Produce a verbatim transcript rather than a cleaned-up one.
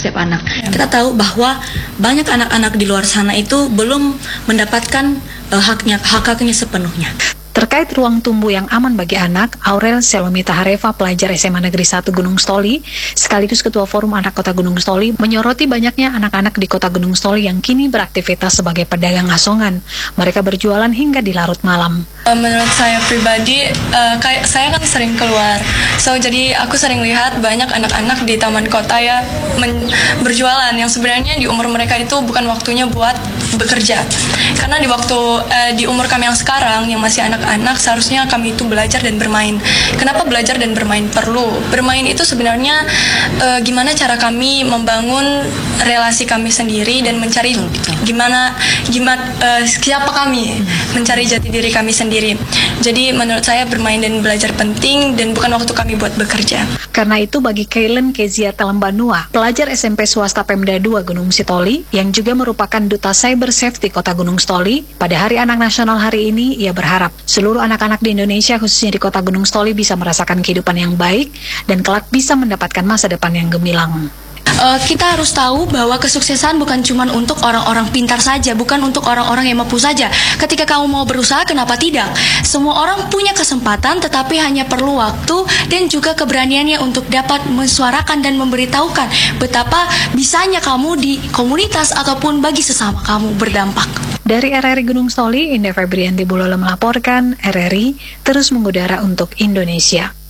setiap anak. Kita tahu bahwa banyak anak-anak di luar sana itu belum mendapatkan uh, haknya hak-haknya sepenuhnya. Terkait ruang tumbuh yang aman bagi anak, Aurel Selomita Hareva, pelajar S M A Negeri satu Gunung Stoli, sekaligus Ketua Forum Anak Kota Gunung Stoli, menyoroti banyaknya anak-anak di Kota Gunung Stoli yang kini beraktivitas sebagai pedagang asongan. Mereka berjualan hingga di larut malam. Menurut saya pribadi, uh, kayak saya kan sering keluar, so jadi aku sering lihat banyak anak-anak di taman kota ya men- berjualan yang sebenarnya di umur mereka itu bukan waktunya buat bekerja. Karena di waktu uh, di umur kami yang sekarang yang masih anak-anak seharusnya kami itu belajar dan bermain. Kenapa belajar dan bermain perlu? Bermain itu sebenarnya uh, gimana cara kami membangun relasi kami sendiri dan mencari gimana gimana uh, siapa kami, mencari jati diri kami sendiri. Jadi menurut saya bermain dan belajar penting dan bukan waktu kami buat bekerja. Karena itu bagi Kailen Kezia Talembanua, pelajar S M P swasta Pemda dua Gunung Sitoli yang juga merupakan duta Cyber Safety Kota Gunung Stoli, pada Hari Anak Nasional hari ini ia berharap seluruh anak-anak di Indonesia khususnya di Kota Gunung Stoli bisa merasakan kehidupan yang baik dan kelak bisa mendapatkan masa depan yang gemilang. Uh, kita harus tahu bahwa kesuksesan bukan cuma untuk orang-orang pintar saja, bukan untuk orang-orang yang mampu saja. Ketika kamu mau berusaha, kenapa tidak? Semua orang punya kesempatan, tetapi hanya perlu waktu dan juga keberaniannya untuk dapat mensuarakan dan memberitahukan betapa bisanya kamu di komunitas ataupun bagi sesama kamu berdampak. Dari R R I Gunung Stoli, Indah Febrianti Bulola melaporkan, R R I terus mengudara untuk Indonesia.